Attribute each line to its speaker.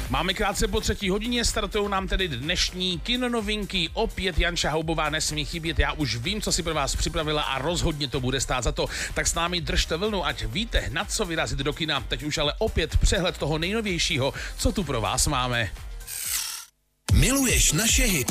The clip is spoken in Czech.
Speaker 1: Máme krátce po 3:00, startují nám tedy dnešní kinonovinky. Opět Janča Houbová nesmí chybět, já už vím, co si pro vás připravila a rozhodně to bude stát za to. Tak s námi držte vlnu, ať víte, na co vyrazit do kina. Teď už ale opět přehled toho nejnovějšího, co tu pro vás máme.
Speaker 2: Miluješ naše hity?